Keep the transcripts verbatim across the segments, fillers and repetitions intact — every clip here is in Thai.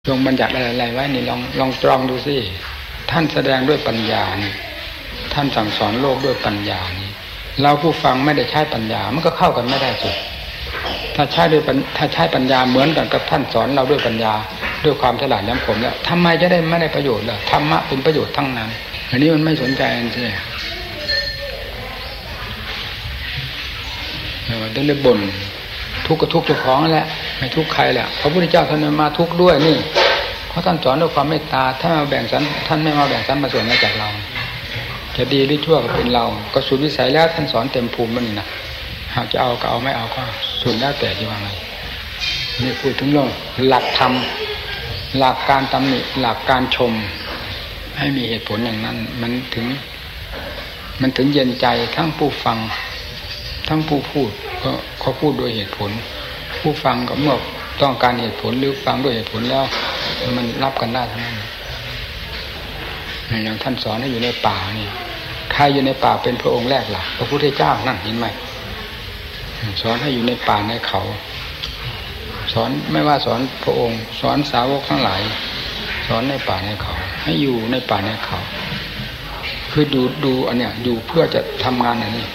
ทรงบัญญัติอะไรๆไว้นี่ลองลองตรองดูสิท่านแสดงด้วยปัญญานี่ท่านสั่งสอนโลกด้วยปัญญานี่เราผู้ฟังไม่ได้ใช้ปัญญามันก็เข้ากันไม่ได้สิถ้าใช้ด้วยถ้าใช้ปัญญาเหมือนกันกับท่านสอนเราด้วยปัญญาด้วยความฉลาดแหลมคมแล้วทำไมจะได้ไม่ได้ประโยชน์ล่ะธรรมะเป็นประโยชน์ทั้งนั้นอันนี้มันไม่สนใจอันนี้ต้องได้บ่นทุกข์กับทุกข์เจ้าของนั่นแหละไม่ทุกข์ใครแหละพระพุทธเจ้าท่านมาทุกข์ด้วยนี่เพราะท่านสอนด้วยความเมตตาถ้ามาแบ่งสรรท่านไม่มาแบ่งสรรมาส่วนมาจากเราจะดีหรือชั่วก็เป็นเราก็สุดวิสัยแล้วท่านสอนเต็มภูมิมันนี่นะหากจะเอาก็เอาไม่เอาก็สุดแล้วแต่จะว่าไงนี่พูดถึงเรื่องหลักธรรมหลักการตำหนิหลักการชมให้มีเหตุผลอย่างนั้นมันถึงมันถึงเย็นใจทั้งผู้ฟังทั้งผู้พูดก็เขาพูดโดยเหตุผลผู้ฟังก็เมื่อต้องการเหตุผลหรือฟังด้วยเหตุผลแล้วมันรับกันได้ทั้งนั้นอย่างท่านสอนให้อยู่ในป่านี่ใครอยู่ในป่าเป็นพระองค์แรกล่ะพระพุทธเจ้านั่นเห็นไหมสอนให้อยู่ในป่าในเขาสอนไม่ว่าสอนพระองค์สอนสาวกทั้งหลายสอนในป่าในเขาให้อยู่ในป่าในเขาคือดูดูอันเนี้ยอยู่เพื่อจะทำงานอันนี้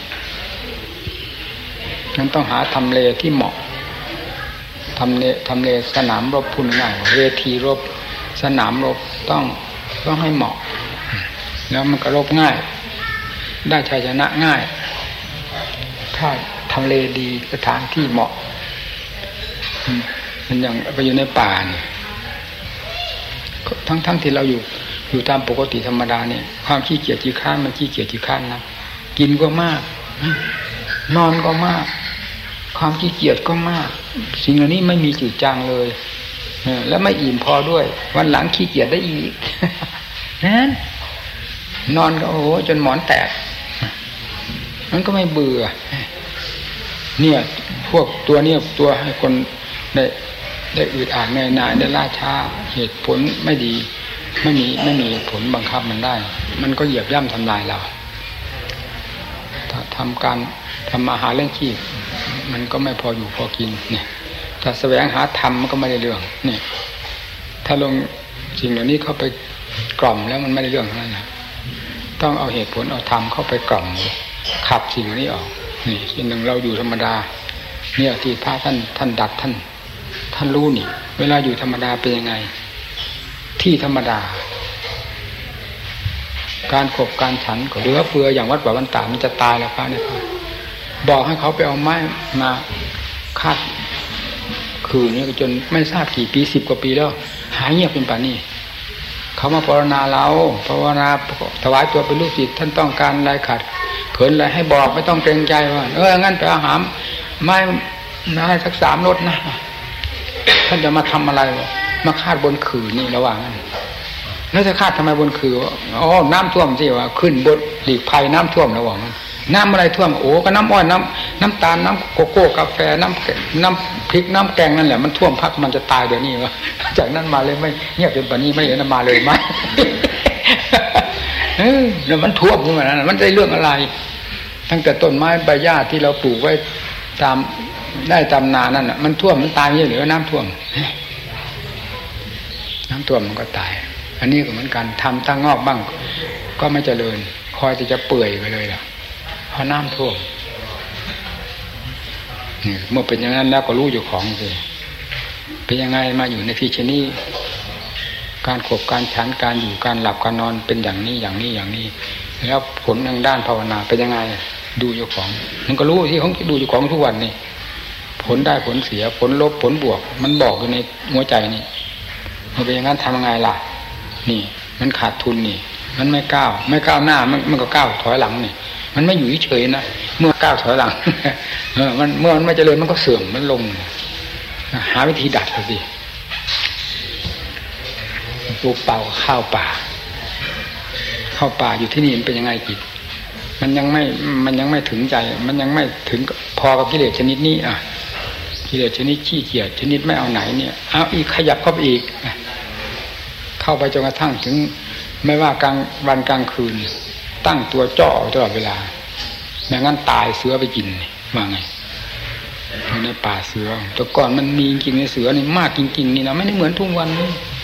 นั้นต้องหาทำเลที่เหมาะทำเลทำเลสนามรบพุ่นง่ายเวทีรบสนามรบต้องต้องให้เหมาะแล้วมันก็รบง่ายได้ชัยชนะง่ายถ้าทำเลดีสถานที่เหมาะมันอย่างไปอยู่ในป่านี่ทั้งทั้งที่เราอยู่อยู่ตามปกติธรรมดาเนี่ยความขี้เกียจขี้ข้านมันขี้เกียจขี้ข้านนะกินก็มากนอนก็มากความขี้เกียจก็มากสิ่งเหล่านี้ไม่มีจืดจางเลยแล้วไม่อิ่มพอด้วยวันหลังขี้เกียจได้อีกนั้นนอนก็โอ้โหจนหมอนแตกมันก็ไม่เบื่อเนี่ยพวกตัวเนี่ยตัวให้คนได้ได้อืดอาดเหนื่อยหน่ายได้ล่าช้าเหตุผลไม่ดีไม่มีไม่มีผลบังคับมันได้มันก็เหยียบย่ำทำลายเราถ้าทำการทำอาหารเลี้ยงชีพมันก็ไม่พออยู่พอกินเนี่ยถ้าแสวงหาธรรมมันก็ไม่ได้เรื่องเนี่ยถ้าลงสิ่งเหล่านี้เข้าไปกล่อมแล้วมันไม่ได้เรื่องเท่านั้นนะต้องเอาเหตุผลเอาธรรมเข้าไปกล่อมขับสิ่งเหล่านี้ออกนี่สิ่งหนึ่งเราอยู่ธรรมดาเนี่ยที่พระท่านท่านดัดท่านท่านรู้นี่เวลาอยู่ธรรมดาเป็นยังไงที่ธรรมดาการขบการฉันก็เหลือเฟืออย่างวัดป่าบ้านตามันจะตายแล้วพระเนี่ยบอกให้เขาไปเอาไม้มาคาดคืนนี้จนไม่ทราบกี่ปีสิบกว่าปีแล้วหายเงียบเป็นป่านนี้เขามาภาวนาเราภาวนาถวายตัวเป็นลูกศิษย์ท่านต้องการอะไรขาดเขินอะไรให้บอกไม่ต้องเกรงใจว่าเอองั้นไปเอาหามไม้มาให้สักสามรถนะท่านจะมาทำอะไรมาคาดบนขื่อนี่ระหว่างนั้นแล้วจะคาดทำไมบนขื่ออ๋อน้ำท่วมสิว่าขึ้นบนหลีกภัยน้ำท่วมระหว่างนั้นน้ำอะไรท่วมโอ้ก็น้ำอ้อยน้ำน้ำตาลน้ำโกโก้กาแฟน้ำน้ำพริกน้ำแกงนั่นแหละมันท่วมพักมันจะตายเดี๋ยวนี้วะจากนั้นมาเลยไม่เงียบจนป่านนี้ไม่เห็นมาเลยไหมเออแล้วมันท่วมขึ้นมาแล้วมันได้เรื่องอะไรตั้งแต่ต้นไม้ใบหญ้าที่เราปลูกไว้ตามได้ตามนานั่นน่ะมันท่วมมันตายไม่เหลือน้ำท่วมน้ำท่วมมันก็ตายอันนี้ก็เหมือนกันทำตั้งงอกบ้างก็ไม่เจริญคอยจะจะเปื่อยไปเลยล่ะเพราะน้ำท่วมเมื่อเป็นอย่างนั้นแล้วก็รู้อยู่ของสิเป็นยังไงมาอยู่ในที่เช่นนี้การขบการฉันการอยู่การหลับการนอนเป็นอย่างนี้อย่างนี้อย่างนี้แล้วผลทางด้านภาวนาเป็นยังไงดูอยู่ของมันก็รู้ที่เขาดูอยู่ของทุกวันนี่ผลได้ผลเสียผลลบผลบวกมันบอกอยู่ในหัวใจนี่มันเป็นอย่างนั้นทำยังไงล่ะนี่มันขาดทุนนี่มันไม่ก้าวไม่ก้าวหน้ามันมันก็ก้าวถอยหลังนี่มันไม่อยู่เฉยๆนะเมื่อก้าวถอยหลังเออมันเมื่อมันไม่เจริญมันก็เสื่อมมันลงหาวิธีดัดเลยสิปลูกเป่าข้าวป่าข้าวป่าอยู่ที่นี่มันเป็นยังไงจิตมันยังไม่มันยังไม่ถึงใจมันยังไม่ถึงพอกับกิเลสชนิดนี้อ่ะกิเลสชนิดขี้เกียจชนิดไม่เอาไหนเนี่ยเอาอีกขยับเข้าไปอีกเข้าไปจนกระทั่งถึงไม่ว่ากลางวันกลางคืนตั้งตัวจ่อตลอดเวลาไม่งั้นตายเสือไปกินว่าไงในป่าเสือแต่ก่อนมันมีจริงในเสือนี่มากจริงๆนี่นะไม่ได้เหมือนทุกวันนี้